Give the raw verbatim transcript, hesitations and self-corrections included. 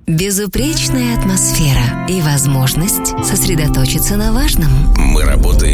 Безупречная атмосфера и возможность сосредоточиться на важном. Мы работаем